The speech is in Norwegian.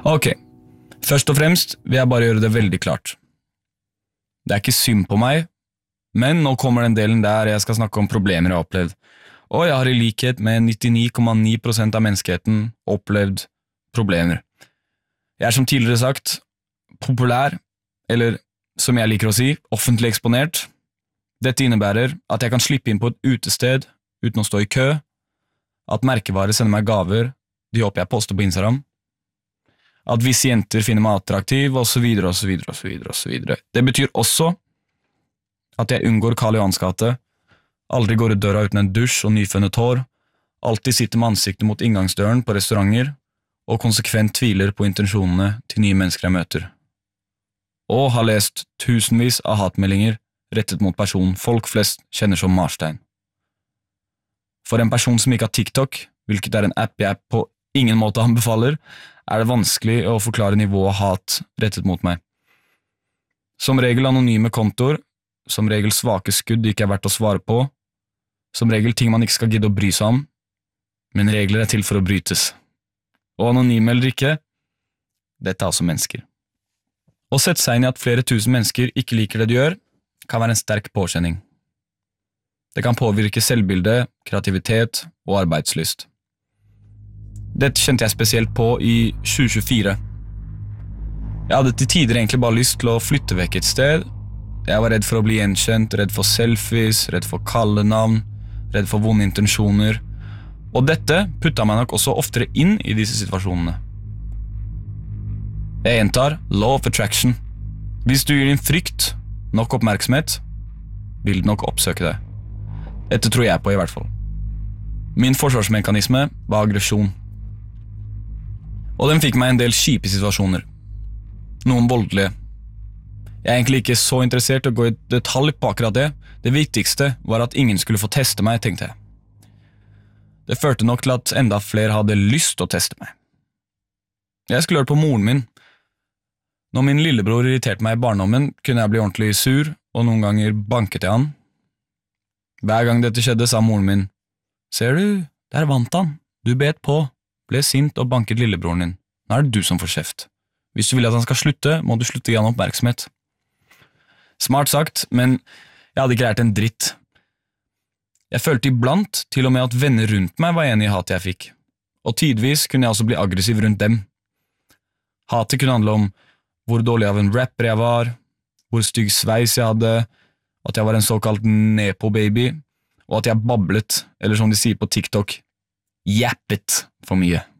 Ok, først og fremst vil jeg bare gjøre det veldig klart. Det ikke synd på meg, men nå kommer den delen der jeg skal snakke om problemer jeg har opplevd. Og jeg har i likhet med 99,9% av menneskeheten opplevd problemer. Jeg som tidligere sagt, populær, eller som jeg liker å si, offentlig eksponert. Dette innebærer at jeg kan slippe inn på et utested uten å stå i kø, at merkevarer sender meg gaver, de håper jeg poster på Instagram, at visse jenter finner meg attraktiv, og så videre, og så videre, og så videre, og så videre. Det betyr også at jeg unngår Karl Johans gate, aldri går ut døra uten en dusj og nyfunnet hår, alltid sitter med ansiktet mot inngangsdøren på restauranter, og konsekvent tviler på intensjonene til nye mennesker jeg møter. Og har lest tusenvis av hatmeldinger rettet mot personen folk flest kjenner som Marstein. For en person som ikke har TikTok, hvilket en app jeg på ingen måte anbefaler, det vanskelig å forklare nivået av hat rettet mot meg. Som regel anonyme kontoer, som regel svake skudd det ikke verdt å svare på, som regel ting man ikke skal gidde å bry seg om, men regler til for å brytes. Og anonyme eller ikke, dette altså mennesker. Å sette seg inn i at flere tusen mennesker ikke liker det de gjør, kan være en sterk påkjenning. Det kan påvirke selvbilde, kreativitet og arbeidslyst. Dette kjente jeg spesielt på i 2024. Jeg hadde til tider egentlig bare lyst til å flytte vekk et sted. Jeg var redd for å bli gjenkjent, redd for selfies, redd for kallenavn, redd for vonde intensjoner. Og dette puttet meg nok også oftere inn i disse situasjonene. Jeg gjentar law of attraction. Hvis du gir din frykt nok oppmerksomhet, vil den nok oppsøke deg. Dette tror jeg på i hvert fall. Min forsvarsmekanisme var aggresjon. Og den fikk meg en del kjipe situasjoner. Noen voldelige. Jeg egentlig ikke så interessert i å gå i detalj på akkurat det. Det viktigste var at ingen skulle få teste meg, tenkte jeg. Det førte nok til at enda flere hadde lyst til å teste meg. Jeg skulle høre på moren min. Når min lillebror irriterte meg i barndommen, kunne jeg bli ordentlig sur, og noen ganger banket jeg han. Hver gang dette skjedde, sa moren min, «Ser du, der vant han. Du bet på, ble sint og banket lillebroren din. Nå det du som får kjeft. Hvis du vil at han skal slutte, må du slutte å gi han oppmerksomhet.» Smart sagt, men jeg hadde ikke lært en dritt. Jeg følte iblant til og med at venner rundt meg var enig i hatet jeg fikk, og tidvis kunne jeg også bli aggressiv rundt dem. Hatet kunne handle om hvor dårlig av en rapper jeg var, hvor stygg sveis jeg hadde, at jeg var en såkalt nepo-baby, og at jeg bablet, eller som de sier på TikTok, jappet for mye.